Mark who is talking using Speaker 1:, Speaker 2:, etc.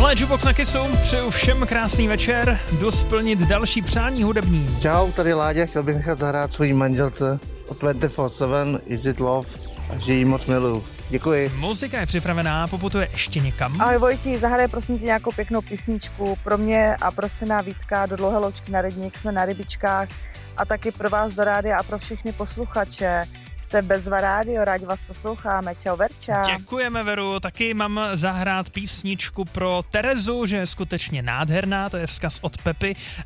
Speaker 1: Tohle je Jukebox na Kissu, přeju všem krásný večer, jdu splnit další přání hudební.
Speaker 2: Čau, tady Láďa, chtěl bych nechat zahrát svojí manželce od 24/7 Is It Love, a že jí moc miluju. Děkuji.
Speaker 1: Muzika je připravená, poputuje ještě někam.
Speaker 3: Ahoj Vojti, zahraj prosím tě nějakou pěknou písničku pro mě a pro syna Vítka do Dlouhé loučky na rybník, jsme na rybičkách a taky pro vás do rádia a pro všechny posluchače. Jste Bezva rádio, rádi vás posloucháme. Čau Verča.
Speaker 1: Děkujeme Veru, taky mám zahrát písničku pro Terezu, že je skutečně nádherná, to je vzkaz od Pepy